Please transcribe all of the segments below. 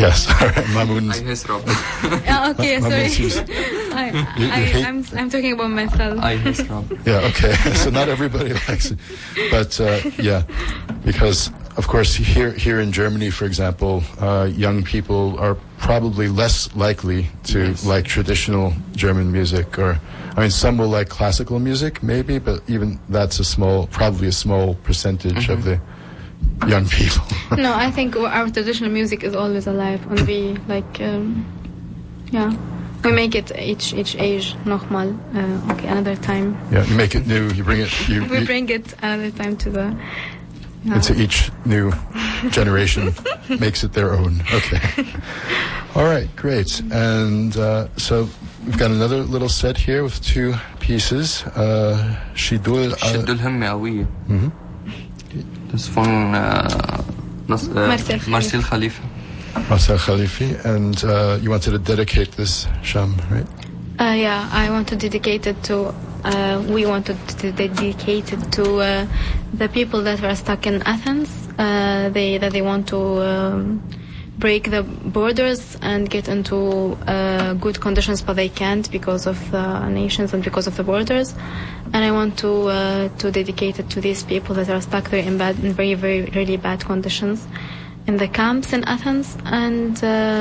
Yes. All right. Mamoun. I hate Rob. Okay, sorry. I'm talking about myself. I hate Rob. Yeah, okay. So not everybody likes it. But, because, of course, here in Germany, for example, young people are probably less likely to like traditional German music. Some will like classical music, maybe, but even that's probably a small percentage of the young people. No, I think our traditional music is always alive, and we we make it each age nochmal. Another time. Yeah, you make it new. You bring it. We bring it another time to the. Into each new generation makes it their own. Okay. All right, great. And so we've got another little set here with two pieces. Shidul Hemme Awiye. Das von Marcel Khalifa. Marcel Khalifi. And you wanted to dedicate this, Sham, right? I want to dedicate it to. We wanted to dedicate it to the people that were stuck in Athens. They want to break the borders and get into good conditions, but they can't because of the nations and because of the borders. And I want to dedicate it to these people that are stuck there in very, very, really bad conditions in the camps in Athens. And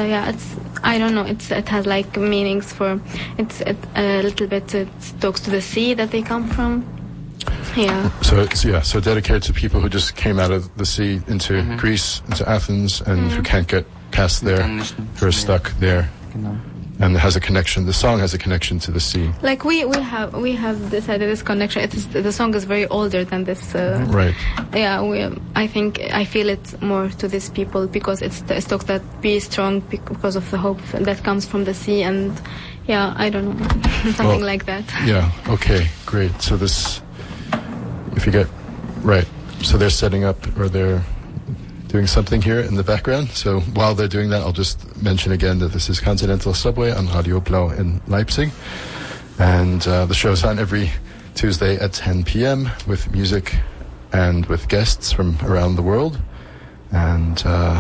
it has like meanings for a little bit. It talks to the sea that they come from. Yeah. So dedicated to people who just came out of the sea into Greece, into Athens, and who can't get past there, who are stuck there. And it has a connection. The song has a connection to the sea. Like we have decided this connection. The song is very older than this. Right. Yeah. I feel it more to these people because it talks that be strong because of the hope that comes from the sea, and I don't know, something like that. Yeah. Okay. Great. So this, if you get right, so they're setting up or they're doing something here in the background. So while they're doing that, I'll just mention again that this is Continental Subway on Radio Blau in Leipzig. And the show's on every Tuesday at 10 p.m. with music and with guests from around the world. And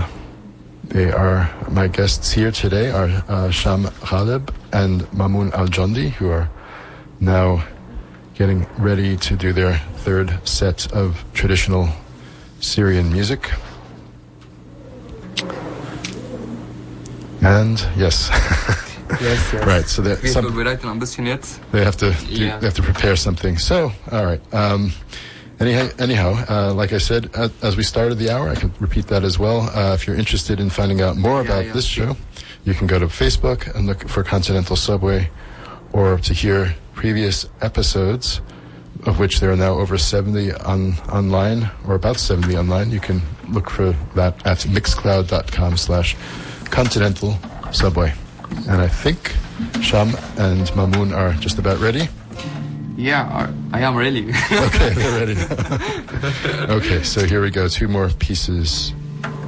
my guests here today are Sham Ghalib and Mamoun Al-Jondi, who are now getting ready to do their third set of traditional Syrian music. And yes. Yes. Right. So they have to prepare something. So all right. Anyhow, like I said, as we started the hour, I can repeat that as well. If you're interested in finding out more about this show, you can go to Facebook and look for Continental Subway, or to hear previous episodes, of which there are now over 70 online, or about 70 online. You can look for that at mixcloud.com/Continental Subway. And I think Sham and Mamoun are just about ready. Yeah, I am ready. Okay, they're ready. Okay, so here we go. Two more pieces.